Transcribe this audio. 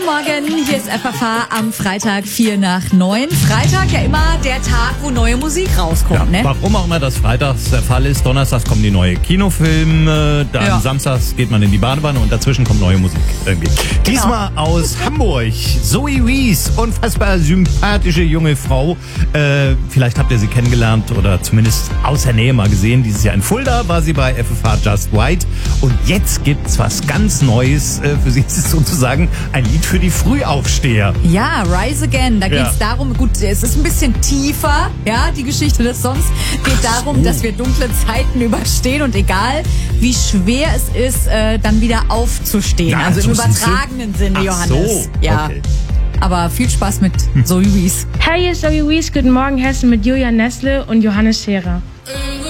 Guten Morgen, hier ist FFH am Freitag 8:45. Freitag ja immer der Tag, wo neue Musik rauskommt, ne? Warum auch immer das freitags der Fall ist. Donnerstags kommen die neue Kinofilme, dann samstags geht man in die Badewanne und dazwischen kommt neue Musik irgendwie. Genau. Diesmal aus Hamburg. Zoe Wees, unfassbar sympathische junge Frau. Vielleicht habt ihr sie kennengelernt oder zumindest aus der Nähe mal gesehen. Dieses Jahr in Fulda war sie bei FFH Just White. Und jetzt gibt's was ganz Neues. Für sie ist es sozusagen ein Lied für die Frühaufsteher. Ja, Rise Again. Da geht's darum, gut, es ist ein bisschen tiefer, ja, die Geschichte des Songs. Geht darum, dass wir dunkle Zeiten überstehen und egal, wie schwer es ist, dann wieder aufzustehen. Ja, also so im übertragenen Sinne, Johannes. So, ja. Okay. Aber viel Spaß mit Zoe Wees. Hey, hier ist Zoe Wees. Guten Morgen, Hessen mit Julian Nestle und Johannes Scherer.